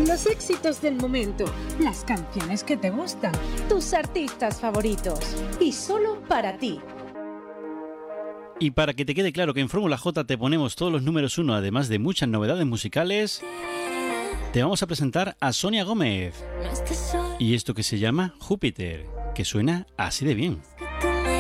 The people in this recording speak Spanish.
Los éxitos del momento, las canciones que te gustan, tus artistas favoritos y solo para ti. Y para que te quede claro que en Fórmula J te ponemos todos los números uno, además de muchas novedades musicales, te vamos a presentar a Sonia Gómez y esto que se llama Júpiter, que suena así de bien.